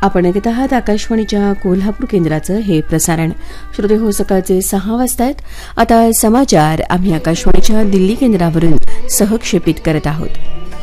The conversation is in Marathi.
आपण ऐकत आहात आकाशवाणीच्या कोल्हापूर केंद्राचं हे प्रसारण. श्रोते हो, सकाळचे 6 वाजता आहेत. आता समाचार आम्ही आकाशवाणीच्या दिल्ली केंद्रावरून सहक्षेपित करत आहोत.